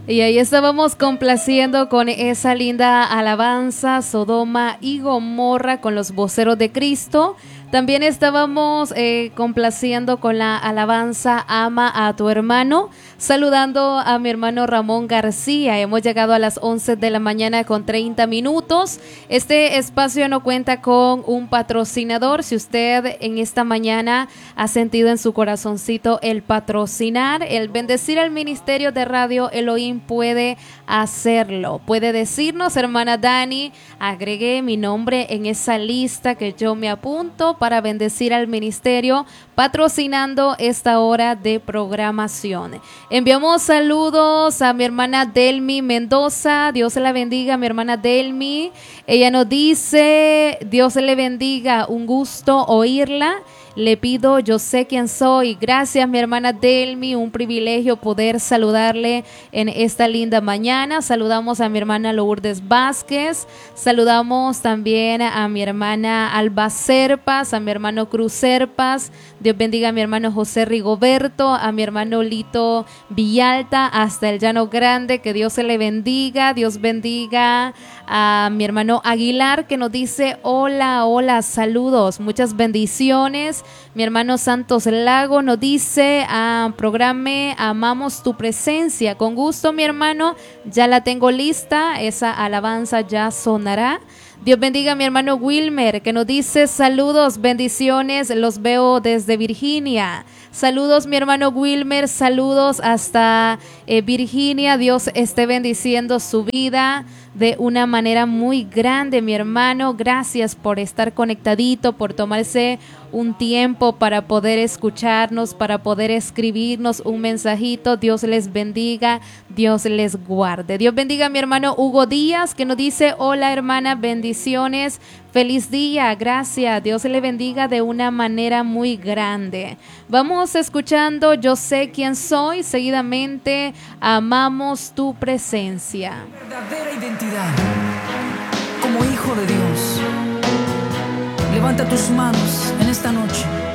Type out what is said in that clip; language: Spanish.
Y ahí estábamos complaciendo con esa linda alabanza, Sodoma y Gomorra, con los voceros de Cristo. También estábamos complaciendo con la alabanza Ama a tu hermano, saludando a mi hermano Ramón García. Hemos llegado a las 11 de la mañana con 30 minutos. Este espacio no cuenta con un patrocinador. Si usted en esta mañana ha sentido en su corazoncito el patrocinar, el bendecir al ministerio de Radio Elohim, puede hacerlo. Puede decirnos: hermana Dani, agregué mi nombre en esa lista que yo me apunto para bendecir al ministerio, patrocinando esta hora de programación. Enviamos saludos a mi hermana Delmi Mendoza. Dios la bendiga, mi hermana Delmi. Ella nos dice: Dios le bendiga, un gusto oírla. Le pido, yo sé quién soy. Gracias, mi hermana Delmi, un privilegio poder saludarle en esta linda mañana. Saludamos a mi hermana Lourdes Vázquez, saludamos también a mi hermana Alba Serpas, a mi hermano Cruz Serpas. Dios bendiga a mi hermano José Rigoberto, a mi hermano Lito Villalta, hasta el Llano Grande, que Dios se le bendiga. Dios bendiga a mi hermano Aguilar, que nos dice: hola, hola, saludos, muchas bendiciones. Mi hermano Santos Lago nos dice: programe, amamos tu presencia. Con gusto, mi hermano, ya la tengo lista, esa alabanza ya sonará. Dios bendiga a mi hermano Wilmer, que nos dice: saludos, bendiciones, los veo desde Virginia. Saludos, mi hermano Wilmer, saludos hasta Virginia. Dios esté bendiciendo su vida de una manera muy grande, mi hermano. Gracias por estar conectadito, por tomarse un tiempo para poder escucharnos, para poder escribirnos un mensajito. Dios les bendiga, Dios les guarde. Dios bendiga a mi hermano Hugo Díaz, que nos dice: hola, hermana, bendiciones, feliz día, gracias. Dios le bendiga de una manera muy grande. Vamos escuchando Yo sé quién soy, seguidamente Amamos tu presencia. Verdadera identidad como hijo de Dios. Levanta tus manos en esta noche